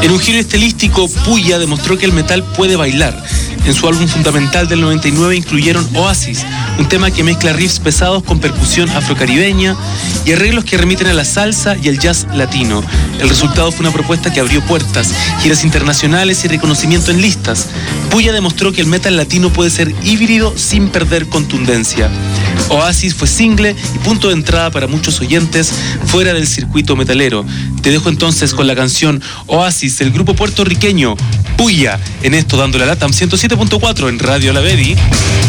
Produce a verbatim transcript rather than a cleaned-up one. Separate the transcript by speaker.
Speaker 1: En un giro estilístico, Puya demostró que el metal puede bailar. En su álbum fundamental del noventa y nueve incluyeron Oasis, un tema que mezcla riffs pesados con percusión afrocaribeña y arreglos que remiten a la salsa y el jazz latino. El resultado fue una propuesta que abrió puertas, giras internacionales y reconocimiento en listas. Puya demostró que el metal latino puede ser híbrido sin perder contundencia. Oasis fue single y punto de entrada para muchos oyentes fuera del circuito metalero. Te dejo entonces con la canción Oasis del grupo puertorriqueño Puya, en esto dando la lata ciento siete punto cuatro en Radio La Bedi.